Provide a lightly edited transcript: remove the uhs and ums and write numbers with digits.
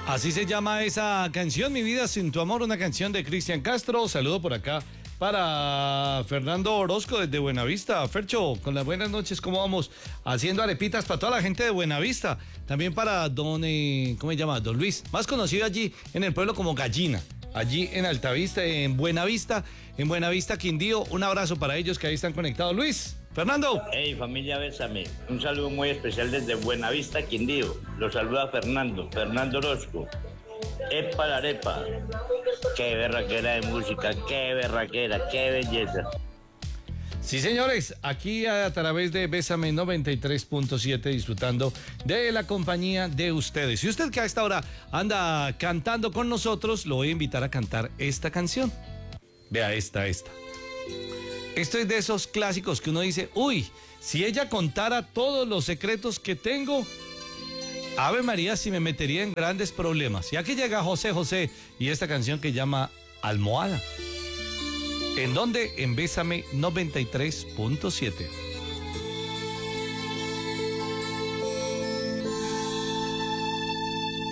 Así se llama esa canción, Mi vida sin tu amor, una canción de Cristian Castro. Saludo por acá para Fernando Orozco desde Buenavista. Fercho, con las buenas noches, ¿cómo vamos? Haciendo arepitas para toda la gente de Buenavista. También para don, ¿cómo se llama? Don Luis, más conocido allí en el pueblo como Gallina. Allí en Altavista, en Buenavista, Quindío. Un abrazo para ellos que ahí están conectados. Luis, Fernando. Hey, familia Bésame. Un saludo muy especial desde Buenavista, Quindío. Los saluda Fernando Orozco. Epa la arepa. Qué berraquera de música, qué berraquera, qué belleza. Sí, señores, aquí a través de Bésame 93.7 disfrutando de la compañía de ustedes. Y usted que a esta hora anda cantando con nosotros, lo voy a invitar a cantar esta canción. Vea esta. Esto es de esos clásicos que uno dice, uy, si ella contara todos los secretos que tengo, Ave María, si me metería en grandes problemas. Y aquí llega José José y esta canción que llama Almohada. ¿En dónde? En Bésame 93.7.